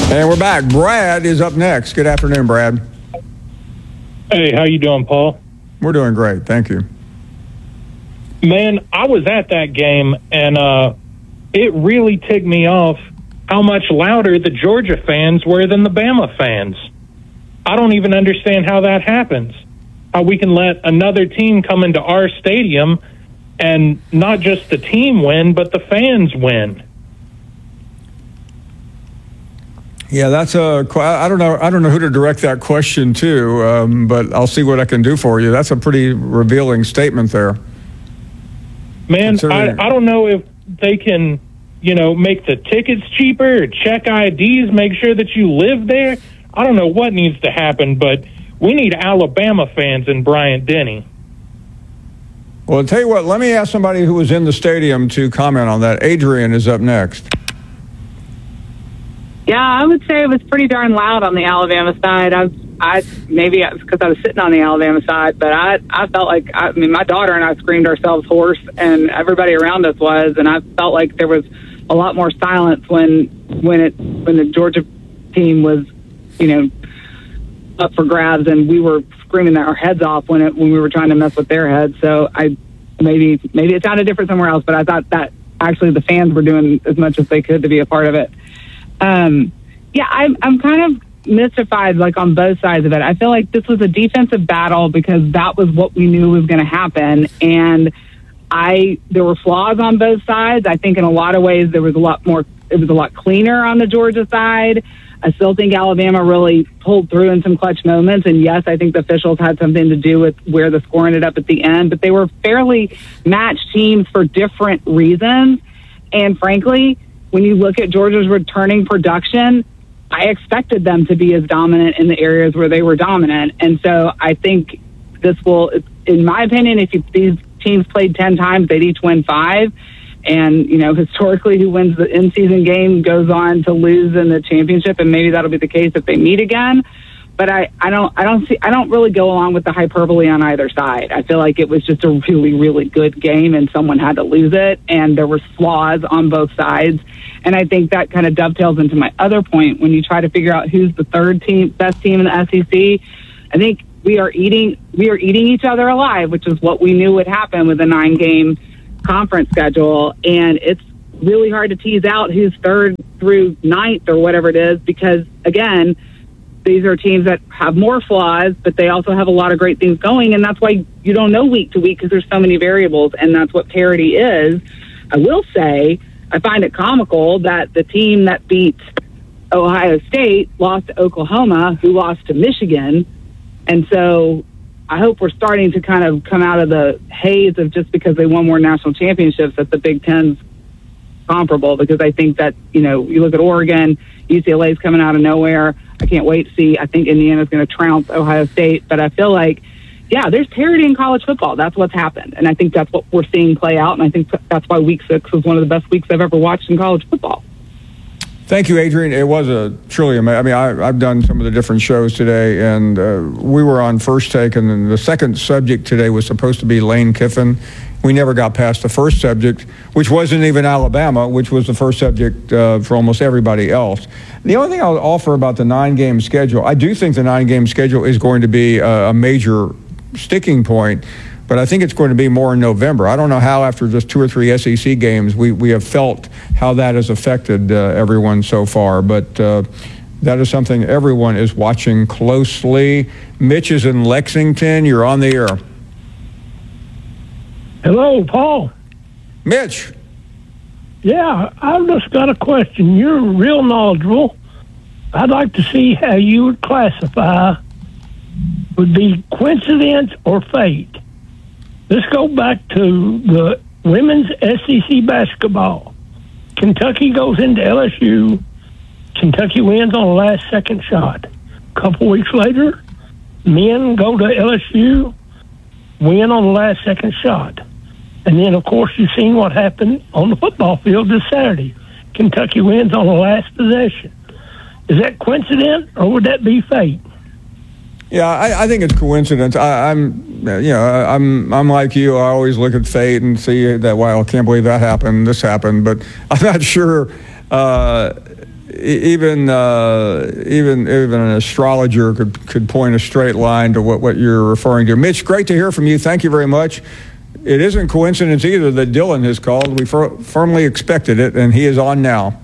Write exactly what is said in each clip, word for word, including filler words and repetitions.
And we're back. Brad is up next. Good afternoon, Brad. Hey, how you doing, Paul? We're doing great. Thank you. Man, I was at that game, and uh, it really ticked me off how much louder the Georgia fans were than the Bama fans. I don't even understand how that happens. How we can let another team come into our stadium and not just the team win, but the fans win. Yeah, that's a. I don't know. I don't know who to direct that question to, um, but I'll see what I can do for you. That's a pretty revealing statement there. Man, I, I don't know if they can, you know, make the tickets cheaper, or check I Ds, make sure that you live there. I don't know what needs to happen, but we need Alabama fans in Bryant-Denny. Well, I'll tell you what. Let me ask somebody who was in the stadium to comment on that. Adrian is up next. Yeah, I would say it was pretty darn loud on the Alabama side. I, I maybe it's because I was sitting on the Alabama side, but I, I felt like I mean, my daughter and I screamed ourselves hoarse, and everybody around us was, and I felt like there was a lot more silence when when it when the Georgia team was, you know, up for grabs, and we were screaming our heads off when it when we were trying to mess with their heads. So I maybe maybe it sounded different somewhere else, but I thought that actually the fans were doing as much as they could to be a part of it. Um, yeah, I'm, I'm kind of mystified, like on both sides of it. I feel like this was a defensive battle because that was what we knew was going to happen. And I, there were flaws on both sides. I think in a lot of ways there was a lot more, it was a lot cleaner on the Georgia side. I still think Alabama really pulled through in some clutch moments. And yes, I think the officials had something to do with where the score ended up at the end, but they were fairly matched teams for different reasons. And frankly, when you look at Georgia's returning production, I expected them to be as dominant in the areas where they were dominant. And so I think this will, in my opinion, if you, these teams played ten times, they'd each win five. And, you know, historically, who wins the in-season game goes on to lose in the championship, and maybe that'll be the case if they meet again. But I, I don't I don't see I don't really go along with the hyperbole on either side. I feel like it was just a really, really good game and someone had to lose it, and there were flaws on both sides. And I think that kind of dovetails into my other point. When you try to figure out who's the third team best team in the S E C, I think we are eating we are eating each other alive, which is what we knew would happen with a nine game conference schedule. And it's really hard to tease out who's third through ninth or whatever it is, because again, these are teams that have more flaws, but they also have a lot of great things going, and that's why you don't know week to week because there's so many variables, and that's what parity is. I will say I find it comical that the team that beat Ohio State lost to Oklahoma, who lost to Michigan, and so I hope we're starting to kind of come out of the haze of just because they won more national championships that the Big Ten's comparable, because I think that, you know, you look at Oregon, U C L A's coming out of nowhere. I can't wait to see. I think Indiana's going to trounce Ohio State, but I feel like, yeah, there's parity in college football. That's what's happened, and I think that's what we're seeing play out, and I think that's why Week Six was one of the best weeks I've ever watched in college football. Thank you, Adrian. It was a truly amazing. I mean, I, I've done some of the different shows today, and uh, we were on First Take, and then the second subject today was supposed to be Lane Kiffin. We never got past the first subject, which wasn't even Alabama, which was the first subject uh, for almost everybody else. The only thing I'll offer about the nine-game schedule, I do think the nine-game schedule is going to be a, a major sticking point, but I think it's going to be more in November. I don't know how after just two or three S E C games we, we have felt how that has affected uh, everyone so far, but uh, that is something everyone is watching closely. Mitch is in Lexington. You're on the air. Hello, Paul. Mitch. Yeah, I've just got a question. You're real knowledgeable. I'd like to see how you would classify would be coincidence or fate. Let's go back to the women's S E C basketball. Kentucky goes into L S U. Kentucky wins on the last second shot. A couple weeks later, men go to L S U, win on the last second shot. And then, of course, you've seen what happened on the football field this Saturday. Kentucky wins on the last possession. Is that coincidence, or would that be fate? Yeah, I, I think it's coincidence. I, I'm, you know, I'm, I'm like you. I always look at fate and see that. Wow, I can't believe that happened. This happened, but I'm not sure. Uh, e- even uh, even even an astrologer could could point a straight line to what, what you're referring to. Mitch, great to hear from you. Thank you very much. It isn't coincidence either that Dylan has called. We fir- firmly expected it, and he is on now.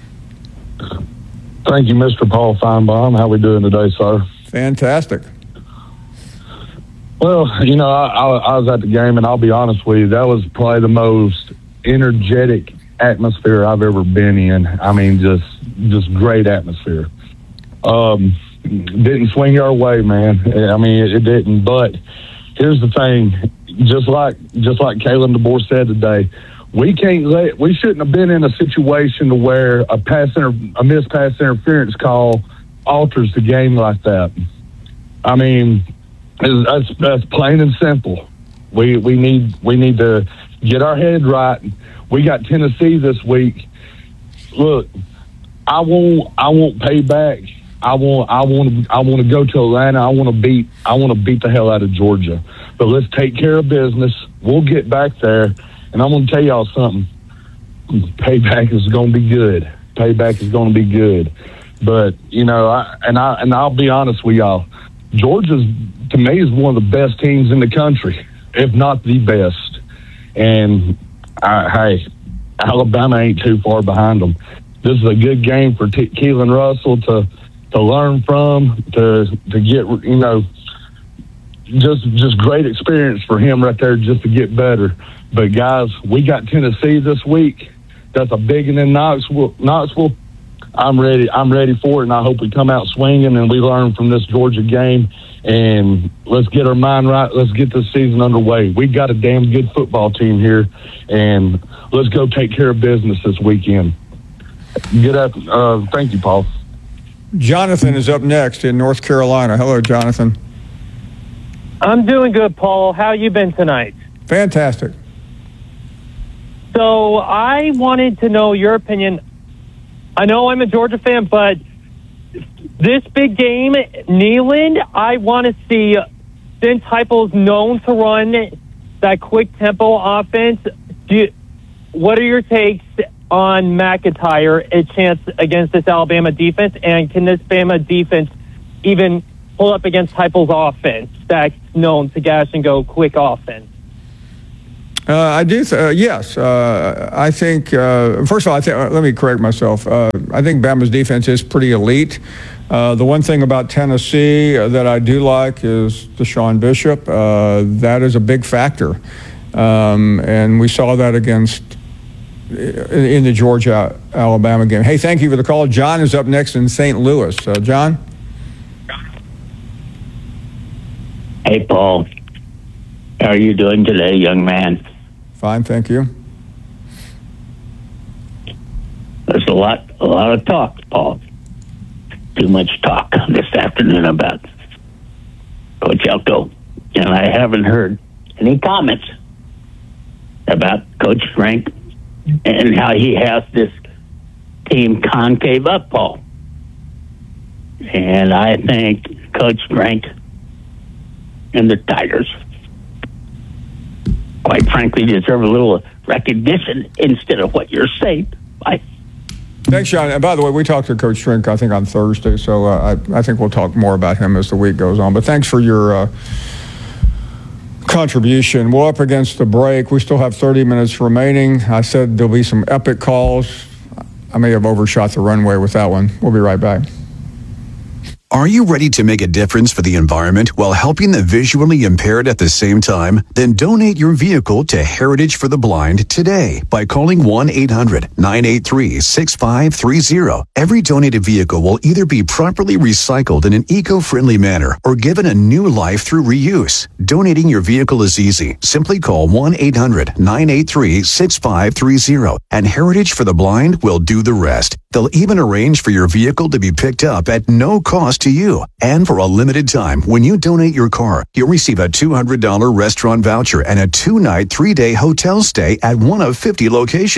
Thank you, Mister Paul Feinbaum. How we doing today, sir? Fantastic. Well, you know, I, I, I was at the game, and I'll be honest with you, that was probably the most energetic atmosphere I've ever been in. I mean, just just great atmosphere. Um, didn't swing our way, man. I mean, it, it didn't. But here's the thing: just like just like Kalen DeBoer said today, we can't let we shouldn't have been in a situation to where a pass inter, a missed pass interference call alters the game like that. I mean, that's that's plain and simple. We we need we need to get our head right. We got Tennessee this week. Look, I won't I won't pay back. I want I want I want to go to Atlanta. I want to beat I want to beat the hell out of Georgia. But let's take care of business. We'll get back there. And I'm going to tell y'all something. Payback is going to be good. Payback is going to be good. But, you know, I, and, I, and I'll be honest with y'all, Georgia's, to me, is one of the best teams in the country, if not the best. And, I, hey, Alabama ain't too far behind them. This is a good game for T- Keelan Russell to to learn from, to to get, you know, just just great experience for him right there just to get better. But, guys, we got Tennessee this week. That's a big one in Knoxville. Knoxville. I'm ready. I'm ready for it, and I hope we come out swinging and we learn from this Georgia game. And let's get our mind right. Let's get this season underway. We got a damn good football team here, and let's go take care of business this weekend. Good up. Uh, thank you, Paul. Jonathan is up next in North Carolina. Hello, Jonathan. I'm doing good, Paul. How you been tonight? Fantastic. So I wanted to know your opinion. I know I'm a Georgia fan, but this big game, Neyland, I want to see, since Heupel's known to run that quick tempo offense, do you, what are your takes on McIntyre, a chance against this Alabama defense, and can this Bama defense even pull up against Heupel's offense that's known to gash and go quick offense? Uh, I do. Th- uh, yes, uh, I think. Uh, first of all, I think. Uh, let me correct myself. Uh, I think Bama's defense is pretty elite. Uh, the one thing about Tennessee uh, that I do like is Deshaun Bishop. Uh, that is a big factor, um, and we saw that against in, in the Georgia Alabama game. Hey, thank you for the call. John is up next in Saint Louis. Uh, John. Hey, Paul. How are you doing today, young man? Fine, thank you. There's a lot, a lot of talk, Paul. Too much talk this afternoon about Coach Elko, and I haven't heard any comments about Coach Frank and how he has this team concave up, Paul. And I think Coach Frank and the Tigers, quite frankly, deserve a little recognition instead of what you're saying. Bye. Thanks, John. And by the way, we talked to Coach Trink, I think, on Thursday, so uh, I, I think we'll talk more about him as the week goes on. But thanks for your uh, contribution. We're up against the break. We still have thirty minutes remaining. I said there'll be some epic calls. I may have overshot the runway with that one. We'll be right back. Are you ready to make a difference for the environment while helping the visually impaired at the same time? Then donate your vehicle to Heritage for the Blind today by calling one eight hundred nine eight three six five three zero. Every donated vehicle will either be properly recycled in an eco-friendly manner or given a new life through reuse. Donating your vehicle is easy. Simply call one eight hundred nine eight three six five three zero and Heritage for the Blind will do the rest. They'll even arrange for your vehicle to be picked up at no cost to you. And for a limited time, when you donate your car, you'll receive a two hundred dollars restaurant voucher and a two-night, three-day hotel stay at one of fifty locations.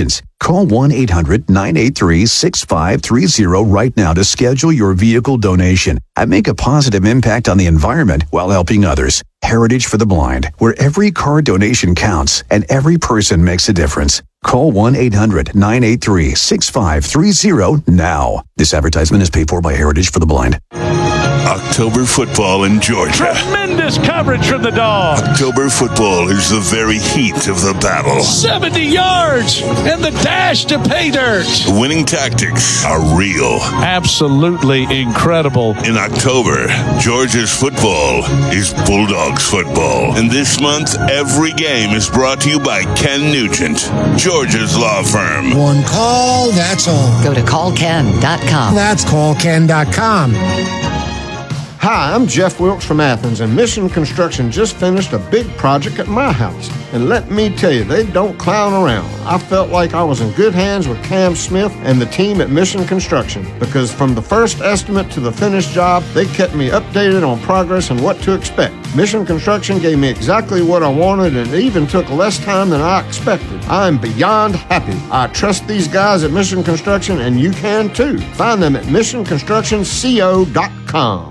Call one eight hundred nine eight three six five three zero right now to schedule your vehicle donation and make a positive impact on the environment while helping others. Heritage for the Blind, where every car donation counts and every person makes a difference. Call one eight hundred nine eight three six five three zero now. This advertisement is paid for by Heritage for the Blind. October football in Georgia. Tremendous coverage from the Dogs. October football is the very heat of the battle. seventy yards and the dash to pay dirt. The winning tactics are real. Absolutely incredible. In October, Georgia's football is Bulldogs football. And this month, every game is brought to you by Ken Nugent, Georgia's law firm. One call, that's all. Go to call ken dot com. That's call ken dot com. Hi, I'm Jeff Wilkes from Athens, and Mission Construction just finished a big project at my house. And let me tell you, they don't clown around. I felt like I was in good hands with Cam Smith and the team at Mission Construction, because from the first estimate to the finished job, they kept me updated on progress and what to expect. Mission Construction gave me exactly what I wanted, and it even took less time than I expected. I'm beyond happy. I trust these guys at Mission Construction, and you can too. Find them at mission construction co dot com.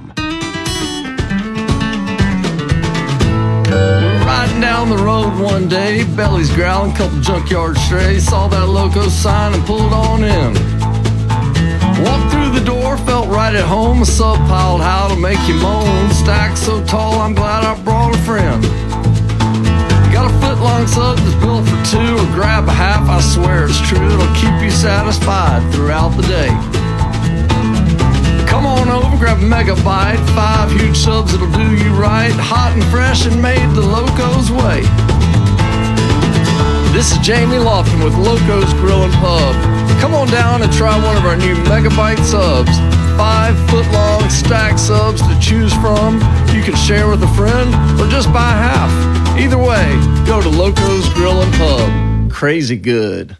Down the road one day, belly's growling, couple junkyard strays, saw that loco sign and pulled on in. Walked through the door, felt right at home, a sub piled how to make you moan, stacked so tall I'm glad I brought a friend. Got a foot long sub that's built for two, or grab a half, I swear it's true, it'll keep you satisfied throughout the day. Come on over, grab a megabyte, five huge subs that'll do you right, hot and fresh and made the Loco's way. This is Jamie Lofton with Loco's Grill and Pub. Come on down and try one of our new megabyte subs. Five foot long stack subs to choose from. You can share with a friend or just buy half. Either way, go to Loco's Grill and Pub. Crazy good.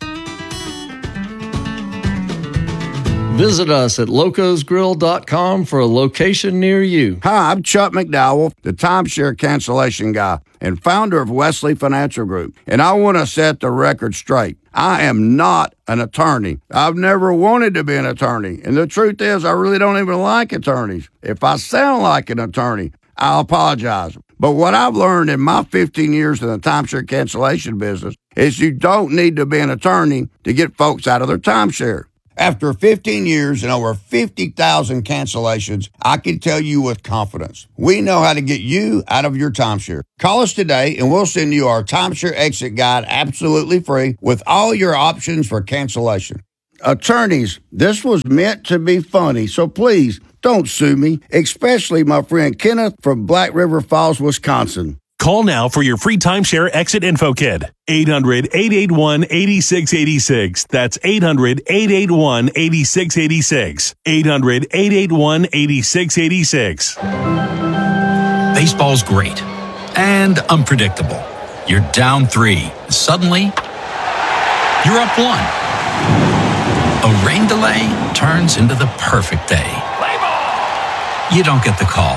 Visit us at locos grill dot com for a location near you. Hi, I'm Chuck McDowell, the timeshare cancellation guy and founder of Wesley Financial Group. And I want to set the record straight. I am not an attorney. I've never wanted to be an attorney. And the truth is, I really don't even like attorneys. If I sound like an attorney, I'll apologize. But what I've learned in my fifteen years in the timeshare cancellation business is you don't need to be an attorney to get folks out of their timeshare. After fifteen years and over fifty thousand cancellations, I can tell you with confidence, we know how to get you out of your timeshare. Call us today and we'll send you our timeshare exit guide absolutely free with all your options for cancellation. Attorneys, this was meant to be funny, so please don't sue me, especially my friend Kenneth from Black River Falls, Wisconsin. Call now for your free timeshare exit info kit. eight hundred, eight eight one, eight six eight six. That's eight hundred, eight eight one, eight six eight six. eight hundred, eight eight one, eight six eight six. Baseball's great and unpredictable. You're down three. Suddenly, you're up one. A rain delay turns into the perfect day. You don't get the call.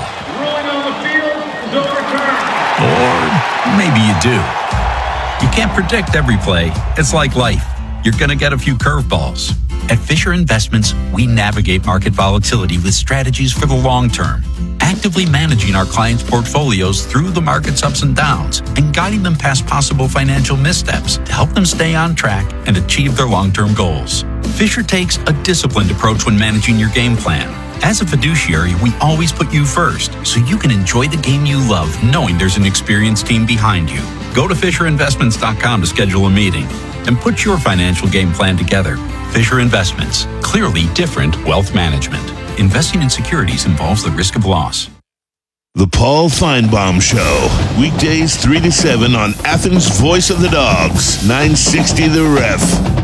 Or maybe you do. You can't predict every play. It's like life. You're going to get a few curveballs. At Fisher Investments, we navigate market volatility with strategies for the long term, actively managing our clients' portfolios through the market's ups and downs and guiding them past possible financial missteps to help them stay on track and achieve their long-term goals. Fisher takes a disciplined approach when managing your game plan. As a fiduciary, we always put you first, so you can enjoy the game you love, knowing there's an experienced team behind you. Go to fisher investments dot com to schedule a meeting and put your financial game plan together. Fisher Investments, clearly different wealth management. Investing in securities involves the risk of loss. The Paul Feinbaum Show, weekdays three to seven on Athens' Voice of the Dogs, nine sixty The Ref.